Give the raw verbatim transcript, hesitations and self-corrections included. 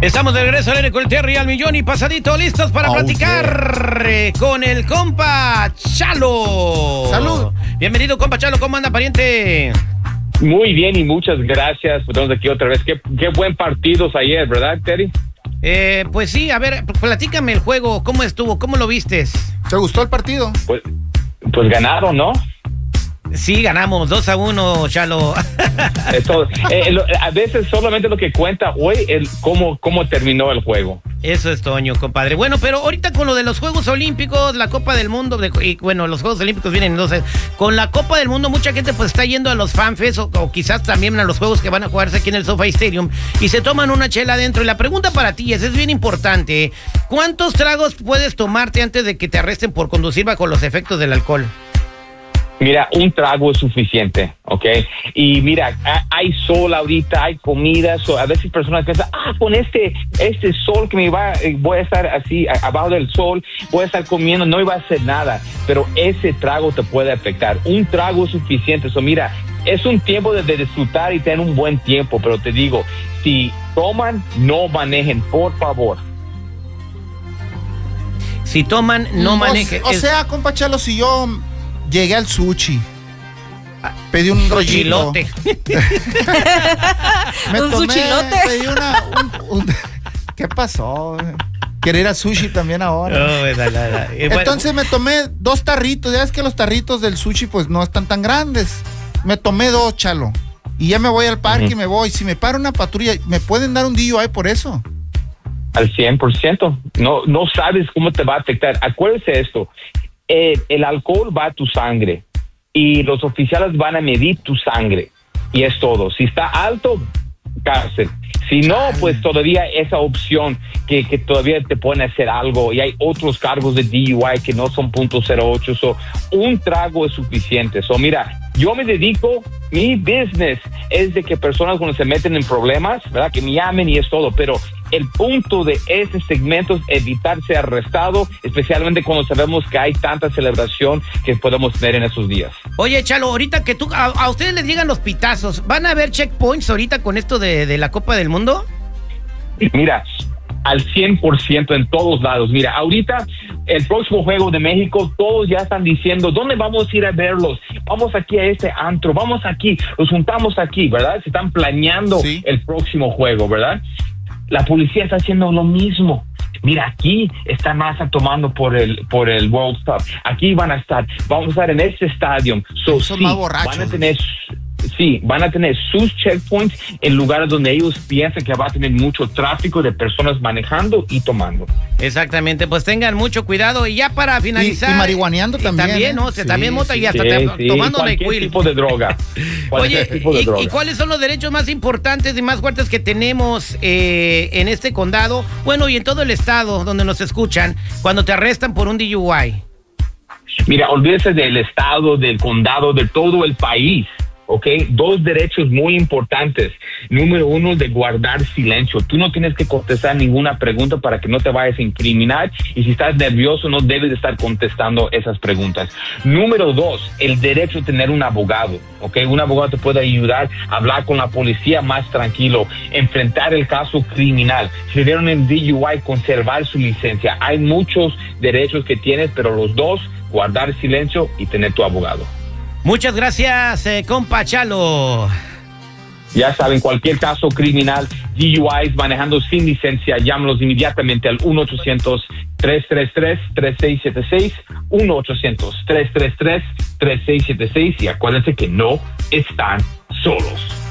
Estamos de regreso al aire con el Terry al millón y pasadito, listos para oh, platicar yeah. con el compa Chalo. Salud. Bienvenido, compa Chalo, ¿cómo anda, pariente? Muy bien y muchas gracias. Estamos aquí otra vez. Qué, qué buen partidos ayer, ¿verdad, Terry? Eh, pues sí, a ver, platícame el juego, ¿cómo estuvo? ¿Cómo lo vistes? ¿Te gustó el partido? Pues, pues ganaron, ¿no? Sí, ganamos dos a uno, Chalo. Eso, eh, lo, a veces solamente lo que cuenta hoy es cómo, cómo terminó el juego. Eso es, Toño, compadre. Bueno, pero ahorita con lo de los Juegos Olímpicos, la Copa del Mundo, de, y bueno, los Juegos Olímpicos vienen entonces, con la Copa del Mundo mucha gente pues está yendo a los FanFest o, o quizás también a los juegos que van a jugarse aquí en el SoFi Stadium y se toman una chela adentro. Y la pregunta para ti es, es bien importante, ¿cuántos tragos puedes tomarte antes de que te arresten por conducir bajo los efectos del alcohol? Mira, un trago es suficiente, ¿ok? Y mira, hay sol ahorita, hay comida, so a veces personas piensan, ah, con este este sol que me va, voy a estar así, abajo del sol, voy a estar comiendo, no iba a hacer nada, pero ese trago te puede afectar. Un trago es suficiente, so mira, es un tiempo de, de disfrutar y tener un buen tiempo, pero te digo, si toman, no manejen, por favor. Si toman, no manejen. O, o sea, compa Chalo, si yo llegué al sushi, pedí un rollito. Suchilote. Me un tomé, suchilote. pedí una, un, un, ¿qué pasó? Quería ir a sushi también ahora. No, la, la, la. Entonces me tomé dos tarritos. Ya ves que los tarritos del sushi pues no están tan grandes. Me tomé dos, Chalo. Y ya me voy al parque uh-huh. y me voy. Si me para una patrulla, ¿me pueden dar un D U I por eso? Al cien por ciento. No, no sabes cómo te va a afectar. Acuérdese esto. Eh, el alcohol va a tu sangre y los oficiales van a medir tu sangre y es todo. Si está alto, cárcel. Si no, pues todavía esa opción que, que todavía te pueden hacer algo y hay otros cargos de D U I que no son punto cero ocho. So, un trago es suficiente. So, mira, yo me dedico, mi business es de que personas cuando se meten en problemas, ¿verdad? Que me llamen y es todo, pero el punto de ese segmento es evitar ser arrestado, especialmente cuando sabemos que hay tanta celebración que podemos tener en esos días. Oye, Chalo, ahorita que tú, a, a ustedes les llegan los pitazos, ¿van a haber checkpoints ahorita con esto de, de la Copa del Mundo? Mira, al cien por ciento en todos lados. Mira, ahorita el próximo juego de México, todos ya están diciendo, ¿dónde vamos a ir a verlos? Vamos aquí a este antro, vamos aquí, los juntamos aquí, ¿verdad? Se están planeando sí. el próximo juego, ¿verdad? La policía está haciendo lo mismo. Mira, aquí está NASA tomando por el por el World Cup. Aquí van a estar, vamos a estar en este estadio. So, Son sí, más borrachos. Van a tener, sí, van a tener sus checkpoints en lugares donde ellos piensan que va a tener mucho tráfico de personas manejando y tomando. Exactamente, pues tengan mucho cuidado. Y ya para finalizar. Y, y marihuaneando también. Y también, ¿eh? ¿no? Se sí, también mota sí, y hasta sí, te, sí, tomando cualquier NyQuil. tipo de droga. Oye, tipo de y, droga. ¿y cuáles son los derechos más importantes y más fuertes que tenemos eh, en este condado? Bueno, y en todo el estado donde nos escuchan, cuando te arrestan por un D U I. Mira, olvídese del estado, del condado, de todo el país. ¿Ok? Dos derechos muy importantes. Número uno, de guardar silencio. Tú no tienes que contestar ninguna pregunta para que no te vayas a incriminar y si estás nervioso no debes de estar contestando esas preguntas. Número dos, el derecho a tener un abogado. ¿Ok? Un abogado te puede ayudar a hablar con la policía más tranquilo, enfrentar el caso criminal. Si le dieron el D U I, conservar su licencia. Hay muchos derechos que tienes, pero los dos, guardar silencio y tener tu abogado. Muchas gracias, eh, compa Chalo. Ya saben, cualquier caso criminal, D U Is, manejando sin licencia, llámanos inmediatamente al uno ochocientos, tres tres tres, tres seis siete seis, uno ochocientos, tres tres tres, tres seis siete seis y acuérdense que no están solos.